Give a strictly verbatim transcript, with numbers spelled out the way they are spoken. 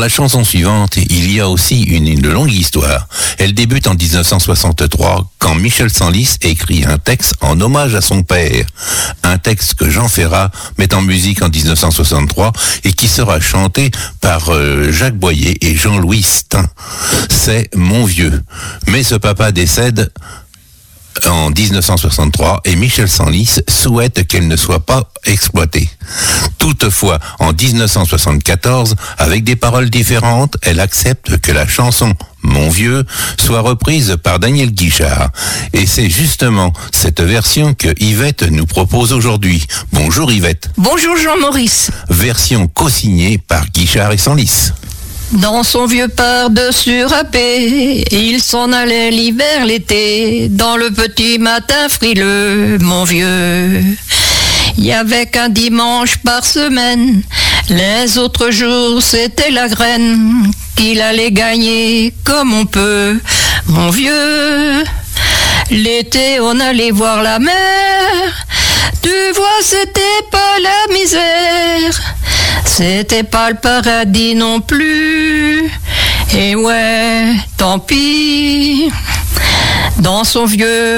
la chanson suivante, il y a aussi une, une longue histoire. Elle débute en dix-neuf cent soixante-trois, quand Michel Senlis écrit un texte en hommage à son père. Un texte que Jean Ferrat met en musique en dix-neuf cent soixante-trois et qui sera chanté par euh, Jacques Boyer et Jean-Louis Stein. C'est Mon vieux. Mais ce papa décède en dix-neuf cent soixante-trois et Michel Senlis souhaite qu'elle ne soit pas exploitée. Toutefois, en dix-neuf cent soixante-quatorze, avec des paroles différentes, elle accepte que la chanson Mon vieux soit reprise par Daniel Guichard. Et c'est justement cette version que Yvette nous propose aujourd'hui. Bonjour Yvette. Bonjour Jean-Maurice. Version co-signée par Guichard et Senlis. Dans son vieux par-dessus râpé, il s'en allait l'hiver, l'été, dans le petit matin frileux, mon vieux. Il y avait qu'un dimanche par semaine, les autres jours c'était la graine, qu'il allait gagner comme on peut, mon vieux. L'été on allait voir la mer, tu vois c'était pas la misère. C'était pas le paradis non plus. Et ouais, tant pis. Dans son vieux